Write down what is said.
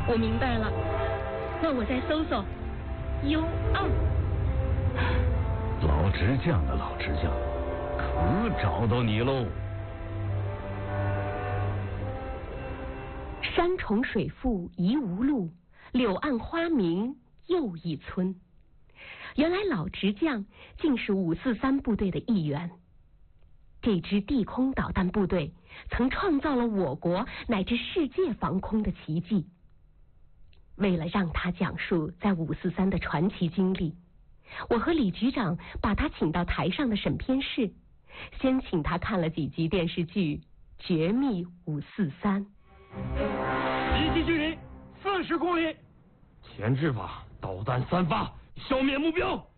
我明白了，那我再搜搜 U2。 老执将的老执将，可找到你喽！ 山重水复疑无路，柳暗花明又一村。原来老执将竟是543部队的一员。这支地空导弹部队曾创造了我国乃至世界防空的奇迹。为了让他讲述在543的传奇经历，我和李局长把他请到台上的审片室，先请他看了几集电视剧《绝密543》。 敌机距离40公里，前置法导弹3发，消灭目标。